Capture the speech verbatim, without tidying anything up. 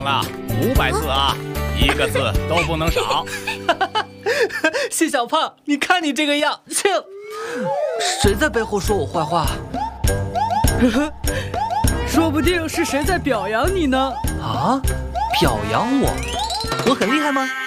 了五百字啊，一个字都不能少。 谢小胖，你看你这个样，切！谁在背后说我坏话？ 说不定是谁在表扬你呢？ 啊，表扬我？我很厉害吗？